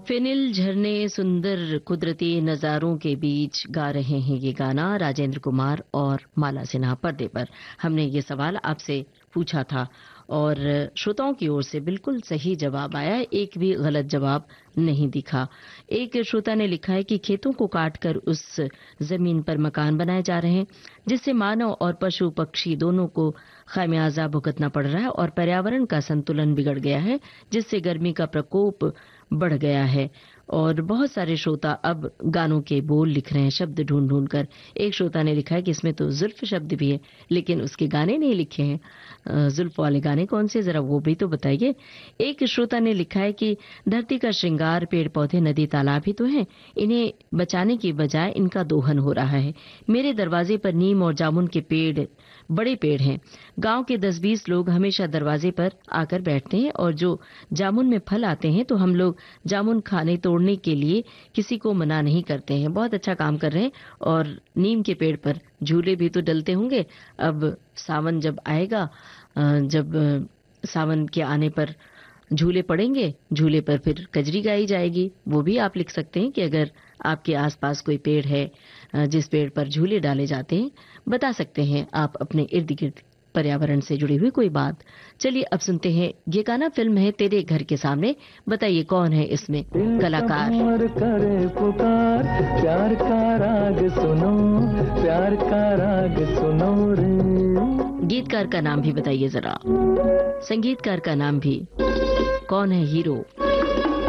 Phenyl झरने सुंदर कुदरती नजारों के बीच गा रहे हैं ये गाना राजेंद्र कुमार और माला सिन्हा। पर्दे पर हमने ये सवाल आपसे पूछा था और श्रोताओं की ओर से बिल्कुल सही जवाब आया, एक भी गलत जवाब नहीं दिखा। एक श्रोता ने लिखा है कि खेतों को काटकर उस जमीन पर मकान बनाए जा रहे हैं जिससे मानव और पशु पक्षी दोनों को खामियाजा भुगतना पड़ रहा है और पर्यावरण का संतुलन बिगड़ गया है जिससे गर्मी का प्रकोप बढ़ गया है। और बहुत सारे श्रोता अब गानों के बोल लिख रहे हैं शब्द ढूंढ ढूंढ कर। एक श्रोता ने लिखा है कि इसमें तो जुल्फ शब्द भी है लेकिन उसके गाने नहीं लिखे हैं। जुल्फ वाले गाने कौन से, जरा वो भी तो बताइए। एक श्रोता ने लिखा है कि धरती का श्रृंगार पेड़ पौधे नदी तालाब ही तो हैं, इन्हें बचाने की बजाय इनका दोहन हो रहा है। मेरे दरवाजे पर नीम और जामुन के पेड़, बड़े पेड़ हैं। गांव के 10-20 लोग हमेशा दरवाजे पर आकर बैठते हैं और जो जामुन में फल आते हैं तो हम लोग जामुन खाने तोड़ने के लिए किसी को मना नहीं करते हैं। बहुत अच्छा काम कर रहे हैं। और नीम के पेड़ पर झूले भी तो डलते होंगे। अब सावन जब आएगा, जब सावन के आने पर झूले पड़ेंगे, झूले पर फिर कजरी गाई जाएगी। वो भी आप लिख सकते हैं कि अगर आपके आसपास कोई पेड़ है जिस पेड़ पर झूले डाले जाते हैं, बता सकते हैं आप अपने इर्द गिर्द पर्यावरण से जुड़ी हुई कोई बात। चलिए अब सुनते हैं ये गाना, फिल्म है तेरे घर के सामने। बताइए कौन है इसमें कलाकार। करे पुकार, प्यार का राग सुनो, प्यार का राग सुनो रे। गीतकार का नाम भी बताइए जरा, संगीतकार का नाम भी। कौन है हीरो?